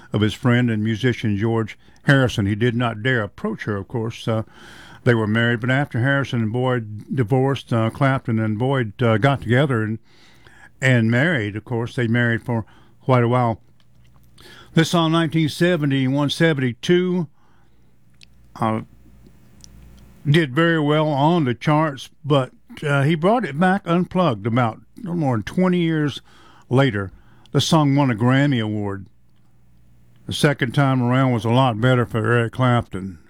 of his friend and musician George Harrison. He did not dare approach her, of course. They were married, but after Harrison and Boyd divorced, Clapton and Boyd got together and married. Of course, they married for quite a while. This song, 1971, 72, did very well on the charts, but he brought it back unplugged about no more than 20 years later. The song won a Grammy Award. The second time around was a lot better for Eric Clapton.